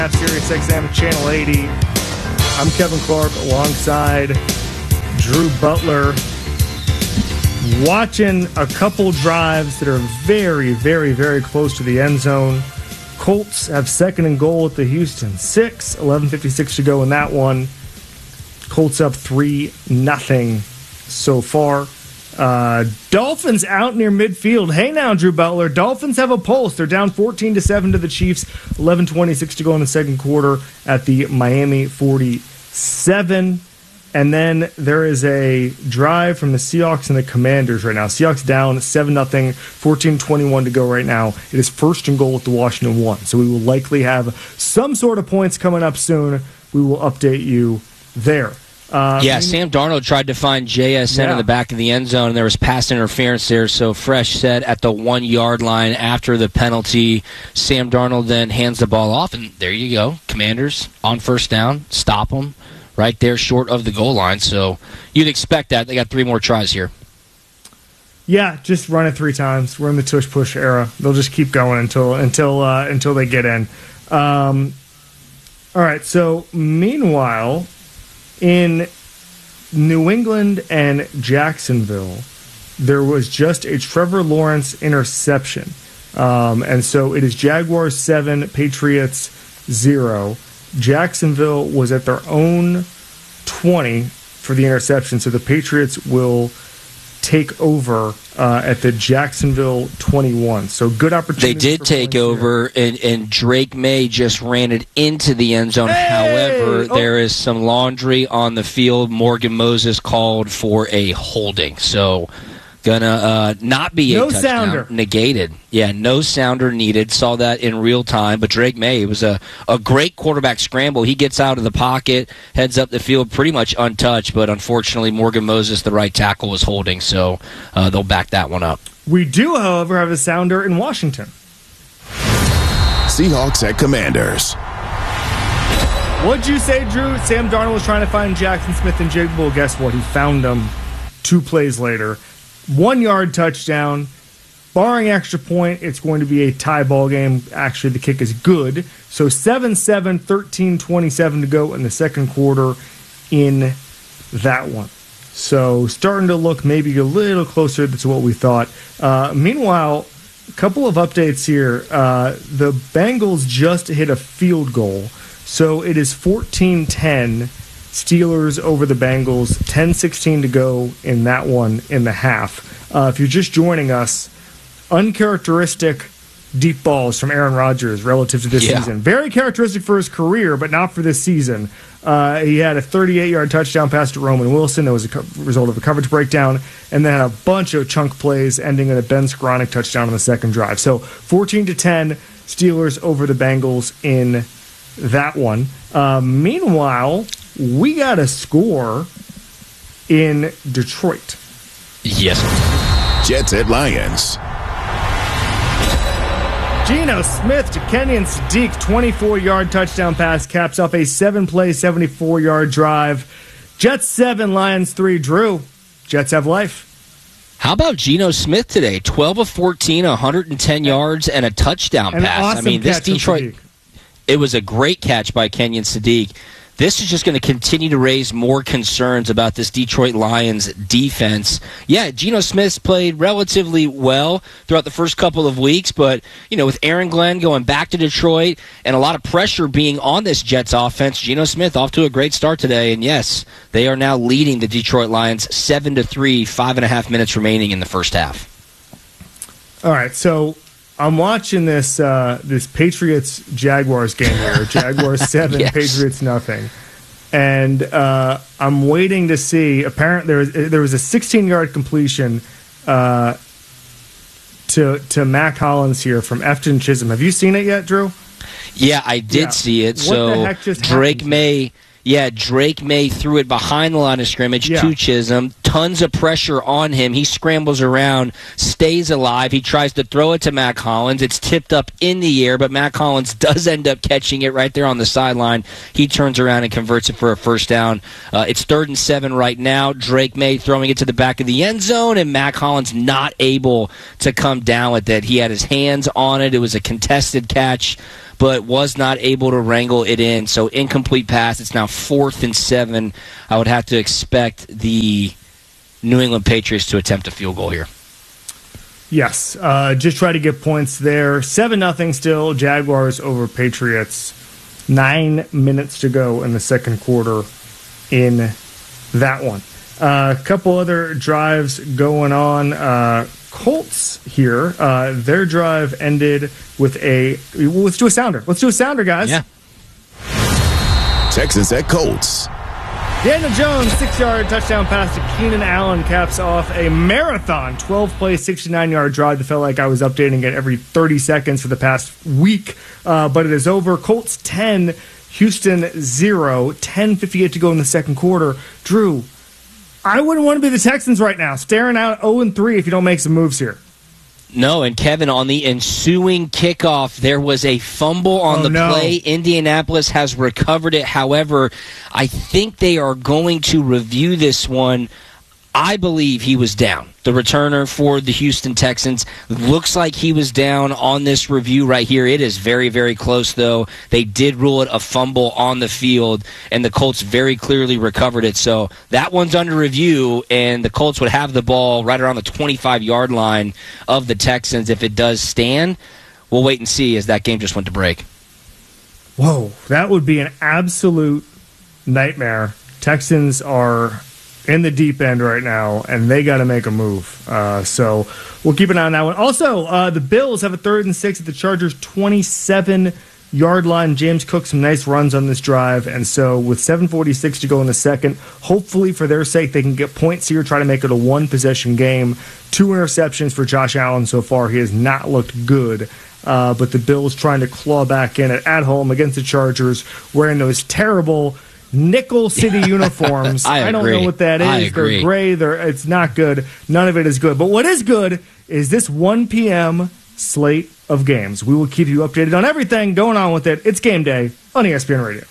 Sirius XM Channel 80. I'm Kevin Clark alongside Drew Butler. Watching a couple drives that are very, very, very close to the end zone. Colts have second and goal at the Houston 6. 11:56 to go in that one. Colts up 3-0 so far. Dolphins out near midfield. Hey now, Drew Butler. Dolphins have a pulse. They're down 14-7 to the Chiefs. 11:26 to go in the second quarter at the Miami 47. And then there is a drive from the Seahawks and the Commanders right now. Seahawks down 7-0, 14:21 to go right now. It is first and goal at the Washington 1. So we will likely have some sort of points coming up soon. We will update you there. Sam Darnold tried to find JSN in the back of the end zone, and there was pass interference there. So Fresh said at the 1 yard line after the penalty, Sam Darnold then hands the ball off, and there you go. Commanders on first down, stop them right there short of the goal line. So you'd expect that. They got 3 more tries here. Yeah, just run it 3 times. We're in the tush-push era. They'll just keep going until they get in. All right, so meanwhile, in New England and Jacksonville, there was just a Trevor Lawrence interception. And so it is Jaguars 7, Patriots 0. Jacksonville was at their own 20 for the interception, so the Patriots will take over at the Jacksonville 21. So good opportunity. They did take over, and Drake May just ran it into the end zone. Hey! However, there is some laundry on the field. Morgan Moses called for a holding. So gonna not be a touchdown. Sounder. Negated. Yeah, no sounder needed. Saw that in real time. But Drake May, it was a great quarterback scramble. He gets out of the pocket, heads up the field pretty much untouched. But unfortunately, Morgan Moses, the right tackle, was holding. So they'll back that one up. We do, however, have a sounder in Washington. Seahawks at Commanders. What'd you say, Drew? Sam Darnold was trying to find Jackson Smith and Jigba. Well, guess what? He found them 2 plays later. 1 yard touchdown. Barring extra point, it's going to be a tie ball game. Actually, the kick is good. So 7-7, 13:27 to go in the second quarter in that one. So starting to look maybe a little closer to what we thought. Meanwhile, a couple of updates here. The Bengals just hit a field goal. So it is 14-10. Steelers over the Bengals, 10:16 to go in that one in the half. If you're just joining us, uncharacteristic deep balls from Aaron Rodgers relative to this season. Very characteristic for his career, but not for this season. He had a 38-yard touchdown pass to Roman Wilson. That was a result of a coverage breakdown, and then a bunch of chunk plays ending in a Ben Skoranek touchdown on the second drive. So 14-10, Steelers over the Bengals in that one. Meanwhile, we got a score in Detroit. Yes. Jets at Lions. Geno Smith to Kenyon Sadiq, 24-yard touchdown pass, caps off a 7-play, 74-yard drive. Jets 7, Lions 3. Drew, Jets have life. How about Geno Smith today? 12 of 14, 110 yards, and a touchdown pass. Awesome this Detroit, it was a great catch by Kenyon Sadiq. This is just going to continue to raise more concerns about this Detroit Lions defense. Yeah, Geno Smith's played relatively well throughout the first couple of weeks, but, with Aaron Glenn going back to Detroit and a lot of pressure being on this Jets offense, Geno Smith off to a great start today. And yes, they are now leading the Detroit Lions 7-3, 5.5 minutes remaining in the first half. All right, so I'm watching this Patriots-Jaguars game here. Jaguars 7, yes. Patriots nothing. And I'm waiting to see. Apparently, there was a 16-yard completion to Mac Hollins here from Efton Chisholm. Have you seen it yet, Drew? Yeah, I did see it. What the heck just Drake happened? May threw it behind the line of scrimmage to Chisholm. Tons of pressure on him. He scrambles around, stays alive. He tries to throw it to Mac Hollins. It's tipped up in the air, but Mac Hollins does end up catching it right there on the sideline. He turns around and converts it for a first down. It's 3rd and 7 right now. Drake May throwing it to the back of the end zone, and Mac Hollins not able to come down with it. He had his hands on it. It was a contested catch. but was not able to wrangle it in. So incomplete pass. It's now 4th and 7. I would have to expect the New England Patriots to attempt a field goal here. Yes, just try to get points there. 7-0 still, Jaguars over Patriots. 9 minutes to go in the second quarter in that one. A couple other drives going on. Colts here, their drive ended with let's do a sounder. Let's do a sounder, guys. Yeah. Texans at Colts. Daniel Jones, 6-yard touchdown pass to Keenan Allen caps off a marathon 12-play, 69-yard drive that felt like I was updating it every 30 seconds for the past week. But it is over. Colts 10, Houston 0, 10:58 to go in the second quarter. Drew, I wouldn't want to be the Texans right now, staring out 0-3 if you don't make some moves here. No, and Kevin, on the ensuing kickoff, there was a fumble on play. Indianapolis has recovered it. However, I think they are going to review this one. I believe he was down. The returner for the Houston Texans looks like he was down on this review right here. It is very, very close, though. They did rule it a fumble on the field, and the Colts very clearly recovered it. So that one's under review, and the Colts would have the ball right around the 25-yard line of the Texans if it does stand. We'll wait and see as that game just went to break. Whoa, that would be an absolute nightmare. Texans are in the deep end right now, and they got to make a move. So we'll keep an eye on that one. Also, the Bills have a 3rd and 6 at the Chargers' 27-yard line. James Cook, some nice runs on this drive. And so with 7:46 to go in the second, hopefully for their sake, they can get points here, try to make it a one-possession game. 2 interceptions for Josh Allen so far. He has not looked good. But the Bills trying to claw back in at home against the Chargers, wearing those terrible Nickel City uniforms. I don't know what that is. They're gray. It's not good. None of it is good. But what is good is this 1 p.m. slate of games. We will keep you updated on everything going on with it. It's game day on ESPN Radio.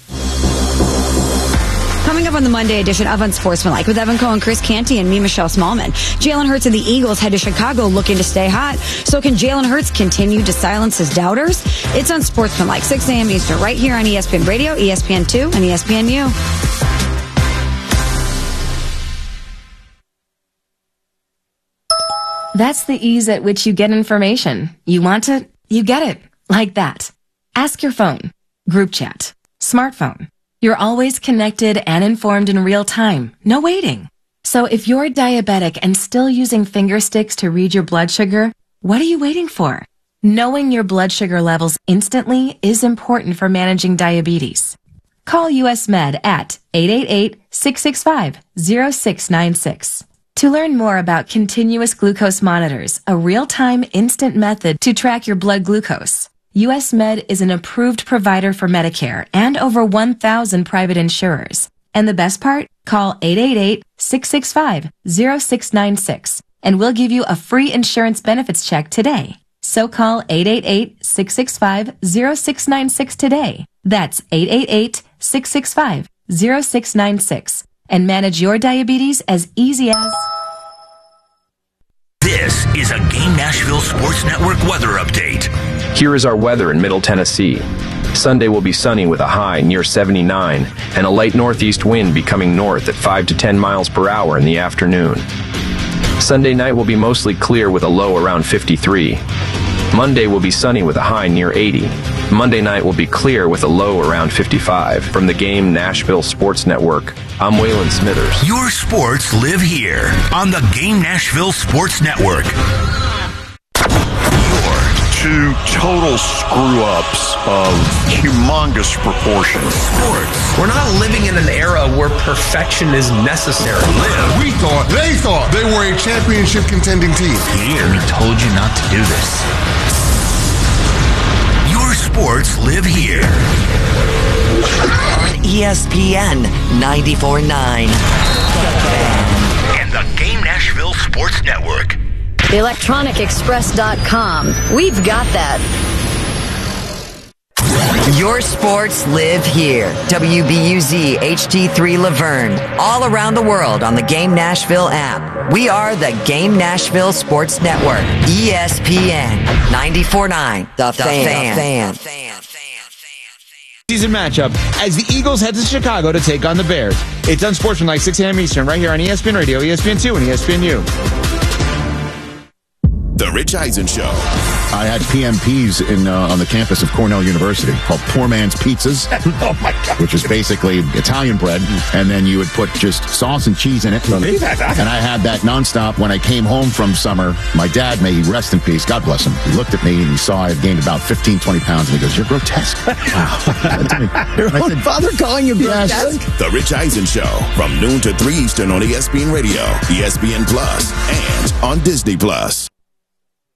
Coming up on the Monday edition of Unsportsmanlike with Evan Cohen, Chris Canty, and me, Michelle Smallman. Jalen Hurts and the Eagles head to Chicago looking to stay hot. So can Jalen Hurts continue to silence his doubters? It's Unsportsmanlike, 6 a.m. Eastern, right here on ESPN Radio, ESPN2, and ESPNU. That's the ease at which you get information. You want it, you get it. Like that. Ask your phone. Group chat. Smartphone. You're always connected and informed in real time. No waiting. So if you're diabetic and still using finger sticks to read your blood sugar, what are you waiting for? Knowing your blood sugar levels instantly is important for managing diabetes. Call US Med at 888-665-0696. To learn more about continuous glucose monitors, a real-time instant method to track your blood glucose. US Med is an approved provider for Medicare and over 1,000 private insurers. And the best part? Call 888-665-0696 and we'll give you a free insurance benefits check today. So call 888-665-0696 today. That's 888-665-0696 and manage your diabetes as easy as... This is a Game Nashville Sports Network weather update. Here is our weather in Middle Tennessee. Sunday will be sunny with a high near 79 and a light northeast wind becoming north at 5 to 10 miles per hour in the afternoon. Sunday night will be mostly clear with a low around 53. Monday will be sunny with a high near 80. Monday night will be clear with a low around 55. From the Game Nashville Sports Network, I'm Waylon Smithers. Your sports live here on the Game Nashville Sports Network. Two total screw-ups of humongous proportions. Sports. We're not living in an era where perfection is necessary. They thought they were a championship contending team. Here. We told you not to do this. Your sports live here. On ESPN 94.9. And the Game Nashville Sports Network. ElectronicExpress.com. We've got that. Your sports live here. WBUZ HD3 Laverne. All around the world on the Game Nashville app. We are the Game Nashville Sports Network. ESPN 94.9. The Fan. season matchup as the Eagles head to Chicago to take on the Bears. It's Unsportsmanlike, 6 a.m. Eastern, right here on ESPN Radio, ESPN2, and ESPNU. The Rich Eisen Show. I had PMPs on the campus of Cornell University called Poor Man's Pizzas. Oh, my God. Which is basically Italian bread, and then you would put just sauce and cheese in it. And I had that nonstop. When I came home from summer, my dad, may he rest in peace, God bless him, he looked at me and he saw I had gained about 15, 20 pounds, and he goes, "You're grotesque." Wow. Your own father calling you grotesque? The Rich Eisen Show, from noon to 3 Eastern on ESPN Radio, ESPN Plus, and on Disney Plus.